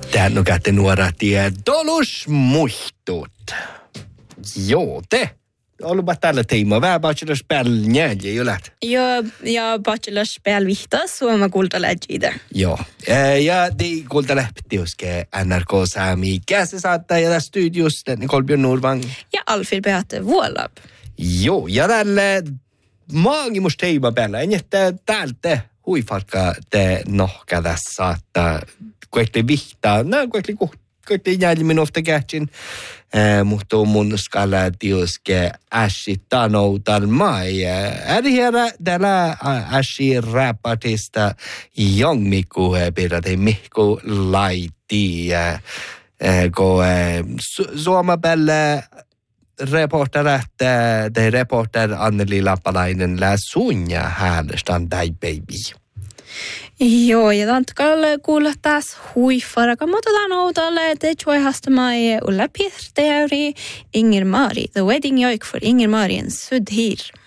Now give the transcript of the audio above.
Tän och att några tie dolus muistut. Joo, te. Ollutpa tällä teema. Vähän bachelorspel njääjä, jo läht? Ja bachelorspel vihtas, suoma kultaläjide. Joo. Ja de kultaläptiuske NRK Sami käsisaattaja ja studios, Kolbjörn Norvang. Ja Alfred Beate Vuolab. Joo, ja tälle maangi musta teema päällä. En jättää täältä huifarka te nohka tässä saattaa kuitenkin vihtaa. Kuitenkin jäljimin ofta kätsin. Mutta mun skala tiuske äsi tanoutal mai. Ärjärä tällä äsi rapartista jongmiku pidäte mihku laiti. Ko Suoma päällä reporterat, det reporter Anneli Lappalainen lä sunja häälestän tai baby. Joo, ja tantkalle kuulla taas huifaraka, mutta outalle te choihastamai ulla pirteäri Inger Mari, the wedding joik for Inger Marien sudhir.